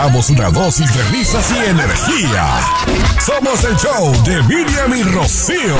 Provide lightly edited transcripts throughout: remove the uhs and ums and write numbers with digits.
damos una dosis de risas y energía. Somos el show de Miriam y Rocío.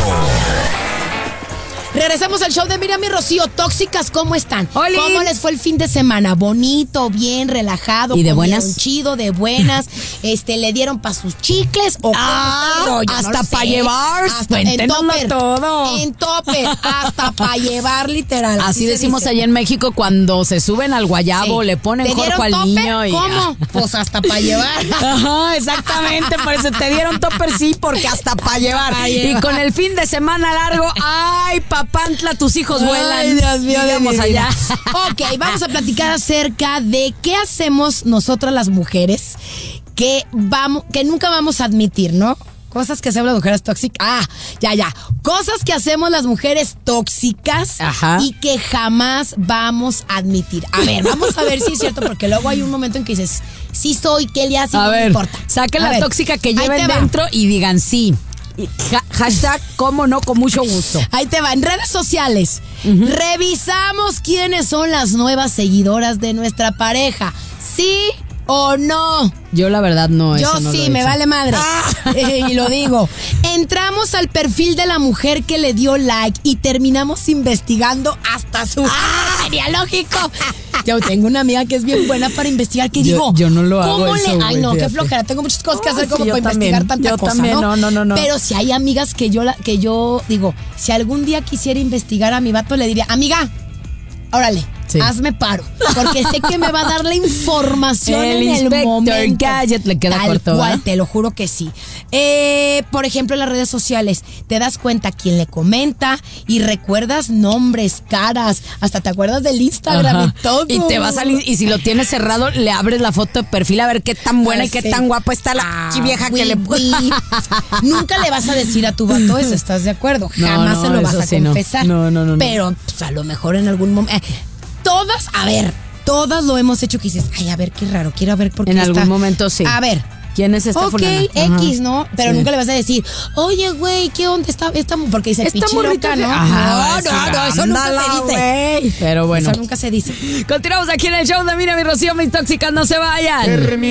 Regresamos al show de Miriam y Rocío. Tóxicas, ¿cómo están? ¡Oli! ¿Cómo les fue el fin de semana? ¿Bonito, bien, relajado? ¿Y de comieron buenas? chido, de buenas. ¿Le dieron pa' sus chicles? ¿O hasta pa' llevar. Cuéntenoslo todo. En tope, hasta para llevar, literal. Así se decimos dice. allá en México cuando se suben al guayabo, Sí. le ponen ¿Te jorjo al dieron tope? niño y ¿Cómo? Pues hasta para llevar. Ajá, exactamente, por eso te dieron topper, sí, porque hasta para llevar. Y con el fin de semana largo, ay, papantla, tus hijos vuelan. Ay, Dios mío, Digamos allá. Ok, vamos a platicar acerca de qué hacemos nosotras las mujeres que nunca vamos a admitir, ¿no? Cosas que hacemos las mujeres tóxicas. Cosas que hacemos las mujeres tóxicas. Ajá. Y que jamás vamos a admitir. A ver, vamos a ver si es cierto, porque luego hay un momento en que dices, sí soy, ¿qué le hace? A No me ver, importa. saquen A la ver, tóxica que ahí lleven te va. dentro y digan sí. Y hashtag, cómo no, con mucho gusto. Ahí te va, en redes sociales. Revisamos quiénes son las nuevas seguidoras de nuestra pareja. ¿Sí o no? Yo la verdad no, Yo eso no sí, lo he me hecho. vale madre. Y lo digo. Entramos al perfil de la mujer que le dio like y terminamos investigando hasta su genealógico. Yo tengo una amiga que es bien buena para investigar, que digo, yo no lo hago ¿cómo eso, Ay, güey, no, qué fíjate. flojera. Tengo muchas cosas que hacer Sí, como yo para también, investigar tanta yo cosa, también, no. Pero si hay amigas que yo digo, si algún día quisiera investigar a mi vato, le diría, amiga, órale. Sí. Hazme paro, porque sé que me va a dar la información El en el Inspector momento. Gadget le queda Tal corto, cual, ¿verdad? te lo juro que sí. Por ejemplo, en las redes sociales, te das cuenta quién le comenta y recuerdas nombres, caras, hasta te acuerdas del Instagram Ajá. y todo. Y te vas y si lo tienes cerrado, le abres la foto de perfil a ver qué tan buena y qué Sí. tan guapa está la vieja que le Nunca le vas a decir a tu vato eso, ¿estás de acuerdo? No, Jamás no, se lo vas eso a sí, no. confesar. No. Pero pues, a lo mejor en algún momento. Todas lo hemos hecho que dices, ay, a ver, qué raro, quiero ver por qué En está. algún momento sí. A ver. ¿Quién es esta Ok, fulana? X, Ajá. ¿no? Pero Sí. nunca le vas a decir, oye, güey, ¿qué onda está? Porque dice Esta pichiloca, morrita, ¿no? Ajá, No, eso nunca se dice. Güey. Pero bueno. Eso nunca se dice. Continuamos aquí en el show de Miriam y Rocío, mis tóxicas, no se vayan.